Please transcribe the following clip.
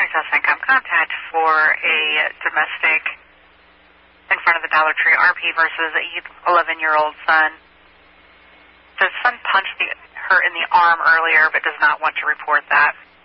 pre-test income contact for a domestic in front of the Dollar Tree RP versus a 11-year-old son. The son punched her in the arm earlier but does not want to report that.